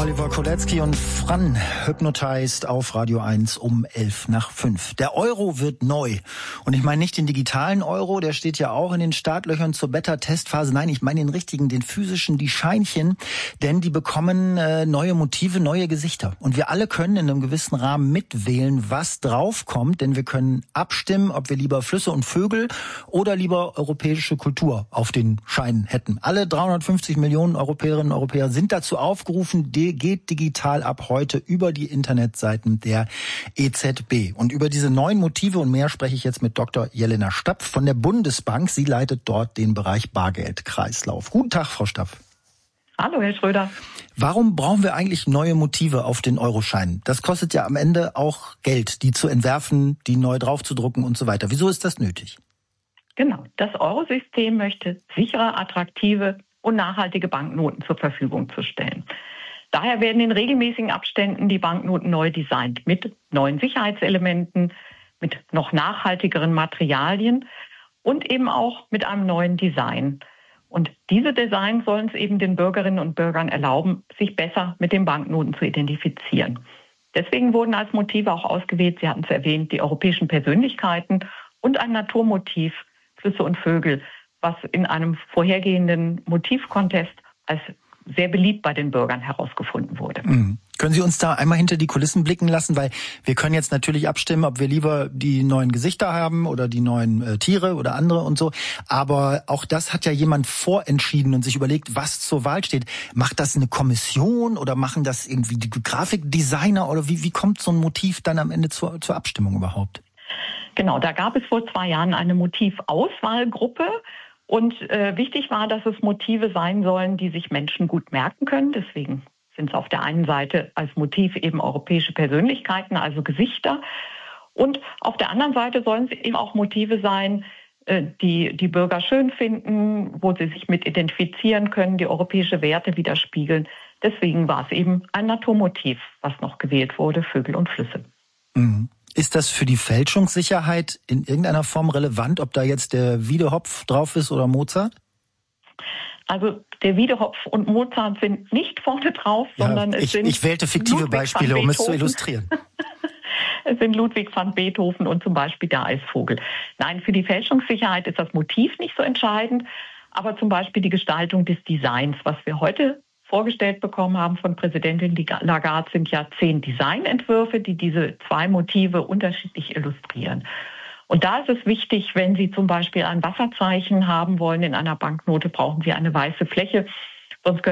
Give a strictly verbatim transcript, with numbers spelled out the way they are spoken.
Oliver Kolecki und Fran Hypnotized auf Radio eins um elf nach fünf. Der Euro wird neu. Und ich meine nicht den digitalen Euro, der steht ja auch in den Startlöchern zur Beta-Testphase. Nein, ich meine den richtigen, den physischen, die Scheinchen. Denn die bekommen äh, neue Motive, neue Gesichter. Und wir alle können in einem gewissen Rahmen mitwählen, was draufkommt. Denn wir können abstimmen, ob wir lieber Flüsse und Vögel oder lieber europäische Kultur auf den Scheinen hätten. Alle dreihundertfünfzig Millionen Europäerinnen und Europäer sind dazu aufgerufen, geht digital ab heute über die Internetseiten der E Z B. Und über diese neuen Motive und mehr spreche ich jetzt mit Doktor Jelena Stapf von der Bundesbank. Sie leitet dort den Bereich Bargeldkreislauf. Guten Tag, Frau Stapf. Hallo, Herr Schröder. Warum brauchen wir eigentlich neue Motive auf den Euroscheinen? Das kostet ja am Ende auch Geld, die zu entwerfen, die neu draufzudrucken und so weiter. Wieso ist das nötig? Genau, das Eurosystem möchte sichere, attraktive und nachhaltige Banknoten zur Verfügung zu stellen. Daher werden in regelmäßigen Abständen die Banknoten neu designt mit neuen Sicherheitselementen, mit noch nachhaltigeren Materialien und eben auch mit einem neuen Design. Und diese Designs sollen es eben den Bürgerinnen und Bürgern erlauben, sich besser mit den Banknoten zu identifizieren. Deswegen wurden als Motive auch ausgewählt, Sie hatten es erwähnt, die europäischen Persönlichkeiten und ein Naturmotiv, Flüsse und Vögel, was in einem vorhergehenden Motivcontest als sehr beliebt bei den Bürgern herausgefunden wurde. Mhm. Können Sie uns da einmal hinter die Kulissen blicken lassen? Weil wir können jetzt natürlich abstimmen, ob wir lieber die neuen Gesichter haben oder die neuen äh, Tiere oder andere und so. Aber auch das hat ja jemand vorentschieden und sich überlegt, was zur Wahl steht. Macht das eine Kommission oder machen das irgendwie die Grafikdesigner? Oder wie, wie kommt so ein Motiv dann am Ende zur, zur Abstimmung überhaupt? Genau, da gab es vor zwei Jahren eine Motivauswahlgruppe. Und äh, wichtig war, dass es Motive sein sollen, die sich Menschen gut merken können. Deswegen sind es auf der einen Seite als Motiv eben europäische Persönlichkeiten, also Gesichter. Und auf der anderen Seite sollen es eben auch Motive sein, äh, die die Bürger schön finden, wo sie sich mit identifizieren können, die europäische Werte widerspiegeln. Deswegen war es eben ein Naturmotiv, was noch gewählt wurde, Vögel und Flüsse. Mhm. Ist das für die Fälschungssicherheit in irgendeiner Form relevant, ob da jetzt der Wiedehopf drauf ist oder Mozart? Also der Wiedehopf und Mozart sind nicht vorne drauf, ja, sondern es ich, sind Ich wählte fiktive Ludwig Beispiele, um es zu illustrieren. Es sind Ludwig van Beethoven und zum Beispiel der Eisvogel. Nein, für die Fälschungssicherheit ist das Motiv nicht so entscheidend, aber zum Beispiel die Gestaltung des Designs, was wir heute vorgestellt bekommen haben von Präsidentin Lagarde, sind ja zehn Designentwürfe, die diese zwei Motive unterschiedlich illustrieren. Und da ist es wichtig, wenn Sie zum Beispiel ein Wasserzeichen haben wollen in einer Banknote, brauchen Sie eine weiße Fläche. Sonst